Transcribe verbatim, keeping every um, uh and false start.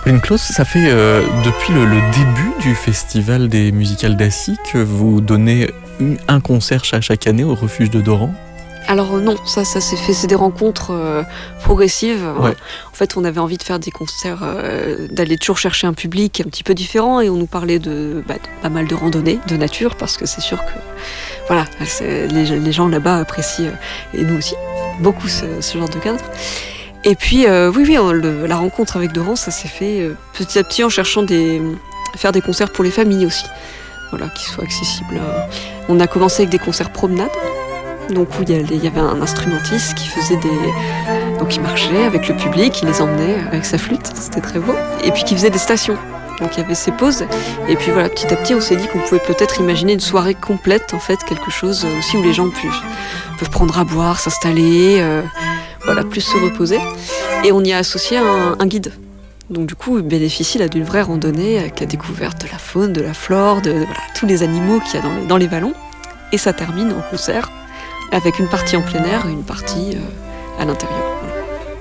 Pauline Claus, ça fait euh, depuis le, le début du Festival des musicales d'Assy que vous donnez un concert chaque, chaque année au refuge de Doran. Alors non, ça, ça s'est fait, c'est des rencontres euh, progressives. Ouais. En fait, on avait envie de faire des concerts, euh, d'aller toujours chercher un public un petit peu différent, et on nous parlait de, bah, de pas mal de randonnées, de nature, parce que c'est sûr que voilà, c'est, les, les gens là-bas apprécient, et nous aussi, beaucoup ce, ce genre de cadre. Et puis, euh, oui, oui, on, le, la rencontre avec Doran, ça s'est fait euh, petit à petit en cherchant des, faire des concerts pour les familles aussi, voilà, qui soient accessibles. On a commencé avec des concerts promenades, donc où il y, y avait un instrumentiste qui faisait des, donc il marchait avec le public, il les emmenait avec sa flûte, c'était très beau, et puis qui faisait des stations. Donc il y avait ces pauses, et puis voilà, petit à petit on s'est dit qu'on pouvait peut-être imaginer une soirée complète, en fait, quelque chose aussi où les gens peuvent, peuvent prendre à boire, s'installer, euh, voilà, plus se reposer. Et on y a associé un, un guide. Donc du coup, il bénéficie là d'une vraie randonnée avec la découverte de la faune, de la flore, de, de voilà, tous les animaux qu'il y a dans les, dans les vallons. Et ça termine en concert avec une partie en plein air et une partie euh, à l'intérieur. Voilà.